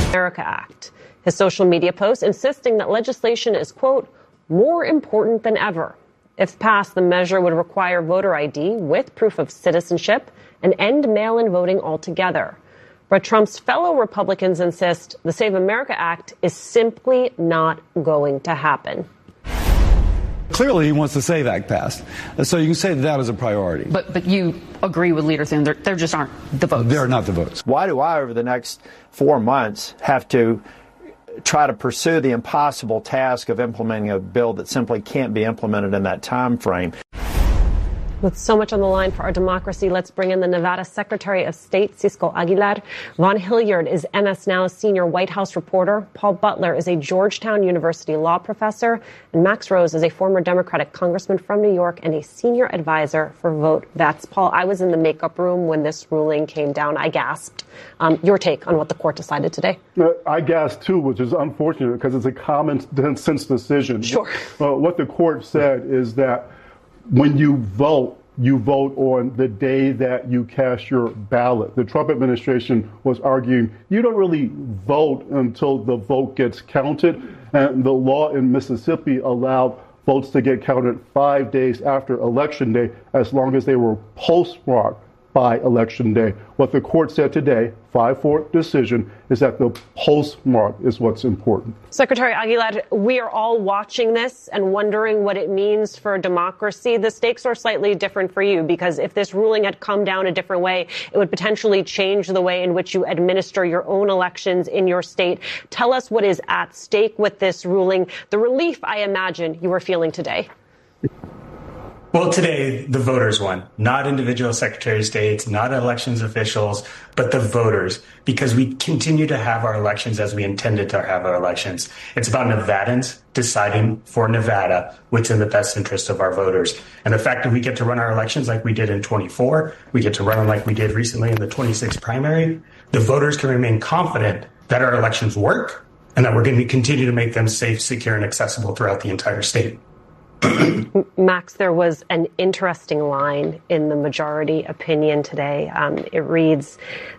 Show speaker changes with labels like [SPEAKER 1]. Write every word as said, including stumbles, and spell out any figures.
[SPEAKER 1] America Act. His social media post insisting that legislation is, quote, more important than ever. If passed, the measure would require voter I D with proof of citizenship and end mail-in voting altogether. But Trump's fellow Republicans insist the Save America Act is simply not going to happen.
[SPEAKER 2] Clearly, he wants the SAVE Act passed. So you can say that, that is a priority.
[SPEAKER 3] But but you agree with Leader Thune. There, there just aren't the votes.
[SPEAKER 2] There are not the votes.
[SPEAKER 4] Why do I, over the next four months, have to try to pursue the impossible task of implementing a bill that simply can't be implemented in that time frame?
[SPEAKER 1] With so much on the line for our democracy, let's bring in the Nevada Secretary of State, Cisco Aguilar. Ron Hilliard is M S Now's senior White House reporter. Paul Butler is a Georgetown University law professor. And Max Rose is a former Democratic congressman from New York and a senior advisor for Vote Vets. Paul, I was in the makeup room when this ruling came down. I gasped. Um, your take on what the court decided today?
[SPEAKER 5] I gasped, too, which is unfortunate because it's a common sense decision.
[SPEAKER 1] Sure.
[SPEAKER 5] Uh, what the court said is that when you vote, you vote on the day that you cast your ballot. The Trump administration was arguing you don't really vote until the vote gets counted. And the law in Mississippi allowed votes to get counted five days after Election Day, as long as they were postmarked by Election Day. What the court said today, five four decision, is that the postmark is what's important.
[SPEAKER 1] Secretary Aguilar, we are all watching this and wondering what it means for democracy. The stakes are slightly different for you because if this ruling had come down a different way, it would potentially change the way in which you administer your own elections in your state. Tell us what is at stake with this ruling, the relief I imagine you were feeling today.
[SPEAKER 6] Well, today, the voters won, not individual Secretary of States, not elections officials, but the voters, because we continue to have our elections as we intended to have our elections. It's about Nevadans deciding for Nevada what's in the best interest of our voters. And the fact that we get to run our elections like we did in twenty-four, we get to run them like we did recently in the twenty-six primary, the voters can remain confident that our elections work and that we're going to continue to make them safe, secure, and accessible throughout the entire state.
[SPEAKER 1] Max, there was an interesting line in the majority opinion today. Um, it reads,